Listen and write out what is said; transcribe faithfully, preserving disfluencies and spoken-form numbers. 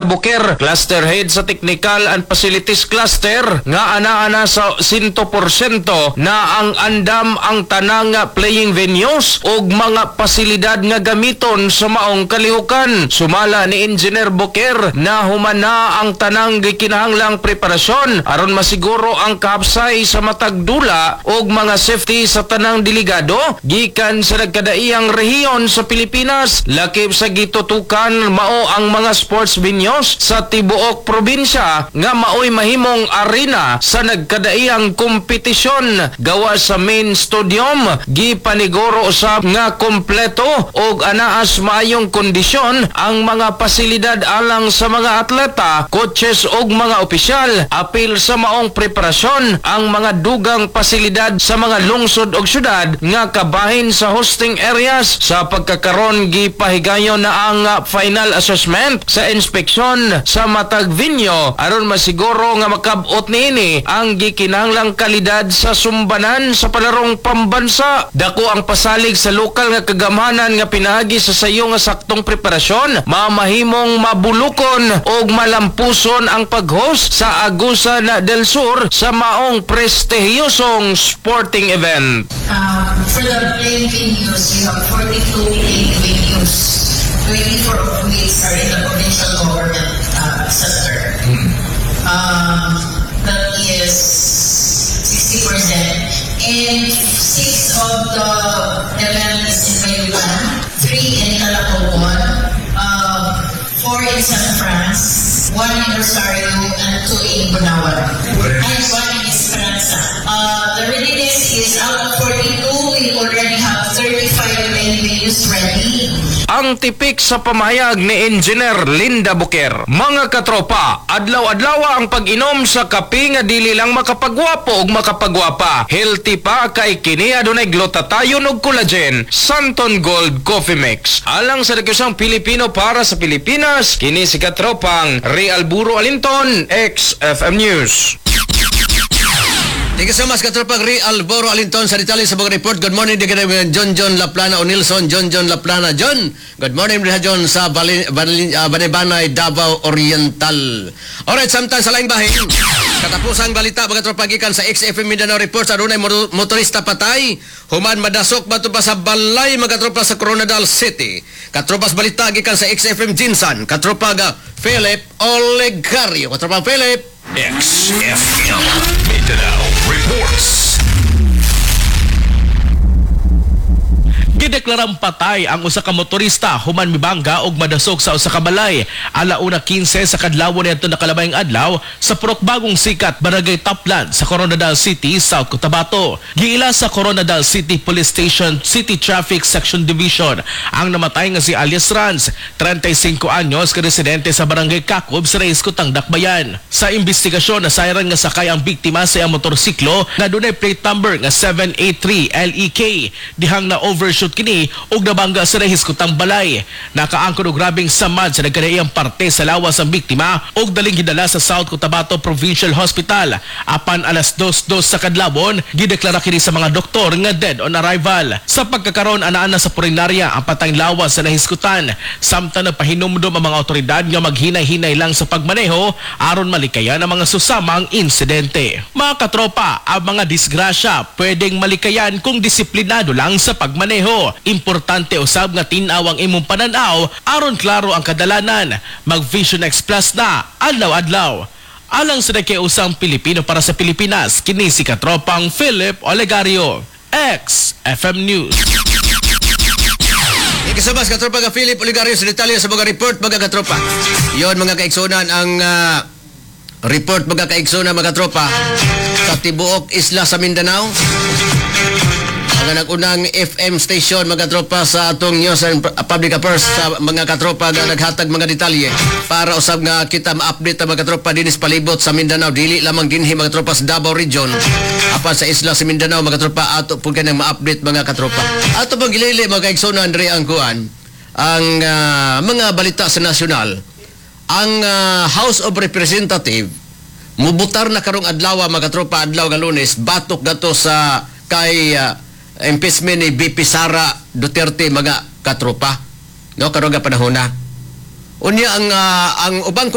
Bukir, Cluster Head sa Technical and Facilities Cluster, nga ana-ana sa one hundred percent na ang andam ang tanang playing venues ug mga pasilidad nga gamiton sa maong kalihukan. Sumala ni Engineer Bukir na humana ang tanang gikinahanglang preparasyon aron masiguro ang kahapsay sa matag dula ug mga safety sa tanang delegado gikan sa nagkadaiyang rehiyon sa Pilipinas. Lakip sa gitutukan mao ang mga sports venues sa tibuok probinsya nga maoy mahimong arena sa nagkadaiyang kompetisyon gawa sa main stadium. Gipaniguro usab nga kompleto og anaas maayong kondisyon ang mga pasilidad alang sa mga atleta, coaches og mga opisyal. Apil sa maong preparasyon ang mga dugang pasilidad sa mga lungsod og syudad nga kabahin sa hosting areas. Sa pagkakaron gipahigayon na ang final assessment sa inspeksyon sa matag venue aron masiguro nga makabot niini ang gikinahanglang kalidad sa sumbanan sa palarong pambansa. Dako ang pasalig sa lokal nga kagamhanan nga pinagi sa sayo nga saktong preparasyon, mamahimong mabulukon og malampuson ang pag-host sa Agusan del Sur sa maong prestihiyosong sporting event. Um, for the playing venues, you have forty-two playing venues. twenty-four of which are in the provincial government uh, sector. Hmm. Um, that is sixty percent. And six of the event is in Mayugan, three in Calacauan, uh, four in San France, one in Rosario, and two in Bunawan, and one in Esperanza. Uh, the readiness is out of forty-two, we already have thirty-five main venues ready. Ang tipik sa pamahayag ni Engineer Linda Bukir. Mga katropa, adlaw-adlaw ang pag-inom sa kape nga dili lang makapagwapo ug makapagwapa. Healthy pa kay kini adunay glutathione ug collagen. Santon Gold Coffee Mix. Alang sa daghang Pilipino para sa Pilipinas, kini si katropang Real Buro Alinton, X F M News. Thank you so much, katropang Real Boro Alinton sa detalye sa mga report. Good morning, digay John John Laplana o Nilson John John Laplana. John, good morning rin John sa Bali, Bali, uh, Banay-Banay, Davao Oriental. Alright, samtang sa laing bahin, katapusang balita mga tropa gikan sa X F M Mindanao Reports, adunay motorista patay, human madasok bato pa sa balay mga tropa sa Coronadal City. Katropas balita gikan sa X F M Jinsan, katropa ga Philip Olegario. Katropa Philip, X F M Mindanao Reports. Gideklarang patay ang usa ka motorista human mibangga og madasok sa usa ka balay alauna quince sa kadlawon niadto nakalabayng adlaw sa Purok Bagong Sikat, Barangay Toplan sa Coronadal City, South Cotabato. Giila sa Coronadal City Police Station City Traffic Section Division ang namatay nga si alias Franz, thirty-five anyos, ka residente sa Barangay Kakob sa Reyes Kutang, Dakbayan. Sa investigasyon, nasayran nga sakay ang biktima sa iyang motorsiklo na dunay plate number nga seven eight three L E K. Dihang na overshoot kini og nabangga sa Reyes Kutang balay. Nakaangkon og grabing samad sa nagkadaiyang parte sa lawas ang biktima og daling gidala sa South Cotabato Provincial Hospital. Apan alas dos dos sa kadlawon, gideklara kini sa mga doktor nga dead on arrival. Sa pagkakaron anaa na sa purinarya ang patayng lawas sa nahiskutan. Samtang nagpahinumdom ang mga otoridad nga maghinay-hinay lang sa pagmaneho aron malikayan ang mga susamang insidente. Mga katropa, ang mga disgrasya pwedeng malikayan kung disiplinado lang sa pagmaneho. Importante usab nga tin-aw ang imong pananaw aron klaro ang kadalanan. Mag Vision X Plus na adlaw-adlaw. Alang sa nakiusang Pilipino para sa Pilipinas, kini si katropang Philip Olegario, X F M News. ikasabas katropa ka Philip Olegario sa detalye sa mga report mga katropa. Yon mga kaigsunan ang uh, report mga kaigsunan mga katropa sa tibuok isla sa Mindanao. Ang nagunang F M station mga katropa sa atong News and Public Affairs sa mga katropa nga naghatag mga detalye para usab nga kita ma-update ang mga katropa dinis palibot sa Mindanao, dili lamang dinhi mga katropa sa Davao Region apan sa isla sa Mindanao mga katropa ato pud kanang ma-update mga katropa. Ato bang gilili mga kaigsunan diri ang kuan ang uh, mga balita sa nasyonal. Ang uh, House of Representative mubutar na karong adlaw mga katropa adlaw nga Lunes batok gato sa kay uh, impeachment ni B P Sara Duterte mga katropa, no, karong nga panahon na unya ang uh, ang ubang